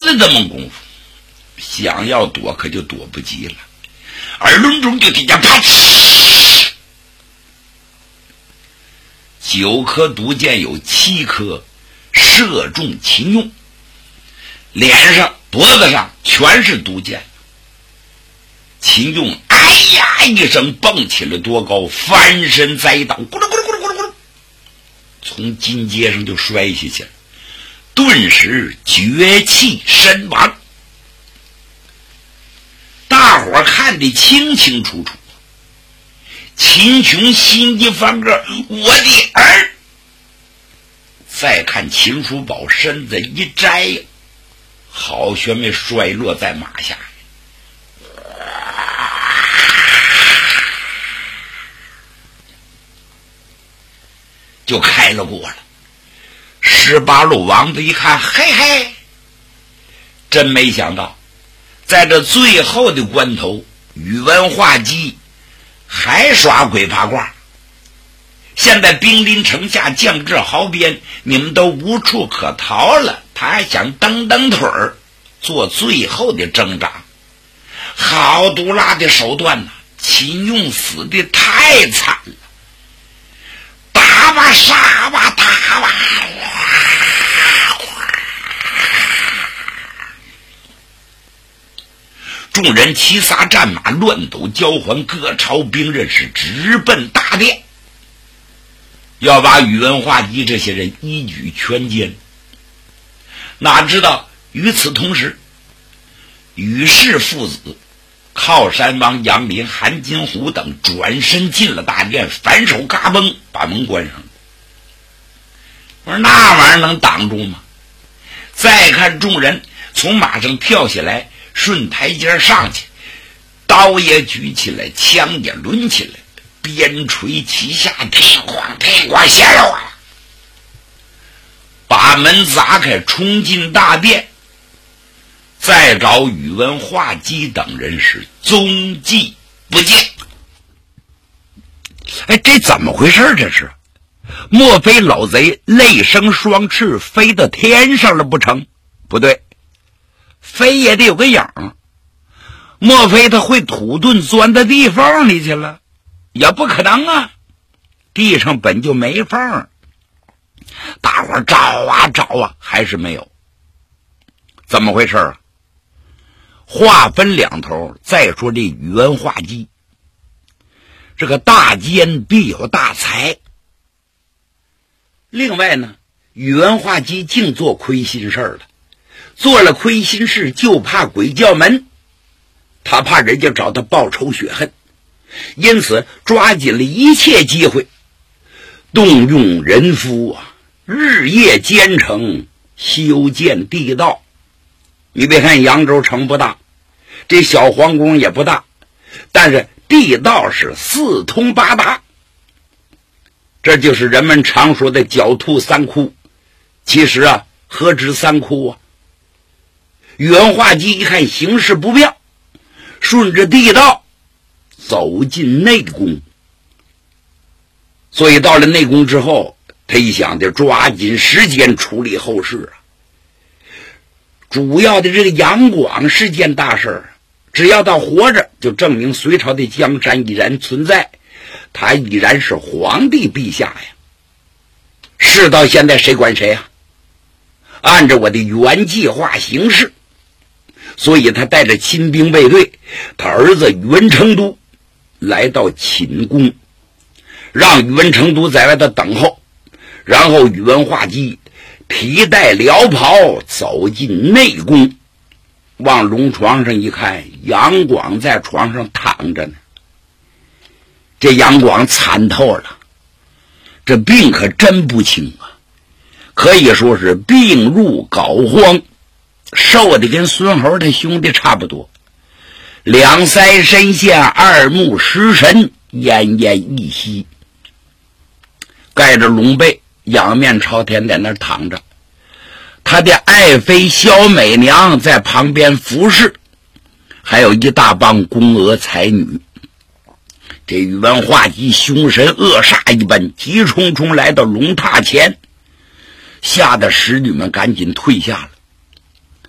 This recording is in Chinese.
的这么功夫，想要躲可就躲不及了。耳轮中就听见啪嚓，9颗毒箭有7颗射中秦用，脸上脖子上全是毒箭。秦用哎呀一声蹦起了多高，翻身栽倒，咕噜咕噜咕噜咕噜咕噜，从金阶上就摔下去了，顿时绝气身亡。大伙看得清清楚楚，秦琼心一翻个，我的儿！再看秦叔宝身子一摘，好悬没摔落在马下，就开了过了。18路王子一看，嘿嘿，真没想到在这最后的关头，宇文化及还耍鬼八卦。现在兵临城下，将至壕边，你们都无处可逃了，他还想蹬蹬腿儿做最后的挣扎。好毒辣的手段呐！秦用死的太惨了，打吧杀吧打吧，众人齐撒战马，乱斗交还，各朝兵刃是直奔大殿，要把宇文化及这些人一举全歼。哪知道与此同时，宇氏父子、靠山王杨林、韩金虎等转身进了大殿，反手嘎嘣把门关上了。我说那玩意儿能挡住吗？再看众人从马上跳下来，顺台阶上去，刀也举起来，枪也抡起来，鞭锤齐下，天咣天咣下了啊！把门砸开，冲进大殿，再找宇文化及等人是踪迹不见。哎，这怎么回事？这是莫非老贼累生双翅飞到天上了不成？不对，飞也得有个影。莫非他会土遁钻到地缝里去了？也不可能啊，地上本就没缝。大伙找啊找啊，还是没有。怎么回事啊？话分两头。再说这宇文化及，这个大奸必有大才。另外呢，宇文化及净做亏心事了，做了亏心事就怕鬼叫门，他怕人家找他报仇雪恨，因此抓紧了一切机会，动用人夫啊，日夜兼程修建地道。你别看扬州城不大，这小皇宫也不大，但是地道是四通八达，这就是人们常说的狡兔三窟。其实啊，何止三窟啊？宇文化及一看形势不妙，顺着地道走进内宫。所以到了内宫之后，他一想得抓紧时间处理后事啊。主要的这个杨广是件大事，只要他活着，就证明隋朝的江山依然存在，他依然是皇帝陛下呀。事到现在谁管谁啊？按照我的原计划行事，所以他带着亲兵卫队，他儿子宇文成都来到寝宫，让宇文成都在外头等候，然后宇文化及披带辽袍走进内宫，往龙床上一看，杨广在床上躺着呢。这杨广惨透了，这病可真不轻啊，可以说是病入膏肓，瘦的跟孙猴他兄弟差不多，两腮深陷，二目失神，奄奄一息，盖着龙被，仰面朝天在那躺着。他的爱妃萧美娘在旁边服侍，还有一大帮宫娥才女。这宇文化及凶神恶煞一般，急冲冲来到龙榻前，吓得使女们赶紧退下了。